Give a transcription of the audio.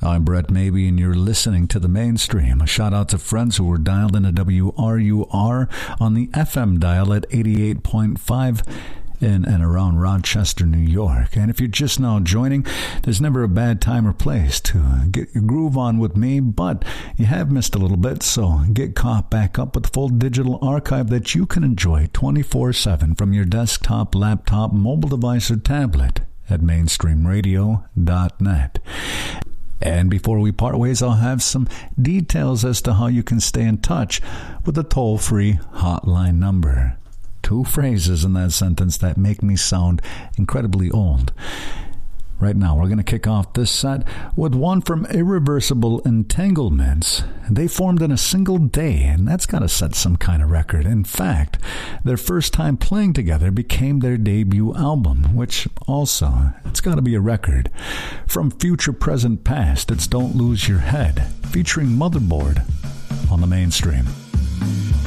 I'm Brett Maybe, and you're listening to The Mainstream. A shout out to friends who were dialed into WRUR on the FM dial at 88.5 in and around Rochester, New York. And if you're just now joining, there's never a bad time or place to get your groove on with me, but you have missed a little bit, so get caught back up with the full digital archive that you can enjoy 24/7 from your desktop, laptop, mobile device, or tablet at mainstreamradio.net. And before we part ways, I'll have some details as to how you can stay in touch with the toll-free hotline number. Two phrases in that sentence that make me sound incredibly old. Right now, we're going to kick off this set with one from Irreversible Entanglements. They formed in a single day, and that's got to set some kind of record. In fact, their first time playing together became their debut album, which also, it's got to be a record. From Future, Present, Past, it's Don't Lose Your Head, featuring Motherboard on The Mainstream.